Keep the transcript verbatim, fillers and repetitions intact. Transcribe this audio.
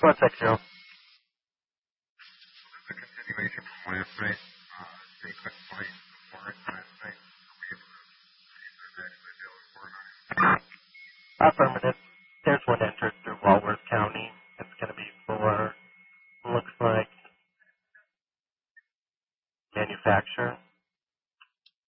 One sec, Joe. The continuation from last night, uh, they couldn't find the warrant last night. We have actually a valid warrant. Affirmative. There's one entered through Walworth County. It's going to be for, looks like, manufacturer.